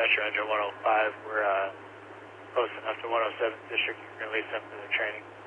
Messenger 105. We're close enough to 107 district. You can release them for their training.